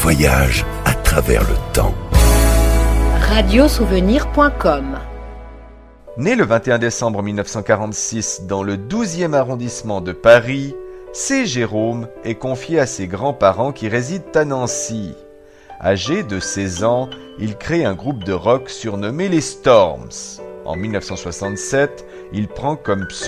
voyage à travers le temps. Radiosouvenir.com. Né le 21 décembre 1946 dans le 12e arrondissement de Paris, C. Jérôme est confié à ses grands-parents qui résident à Nancy. Âgé de 16 ans, il crée un groupe de rock surnommé les Storms. En 1967, il prend comme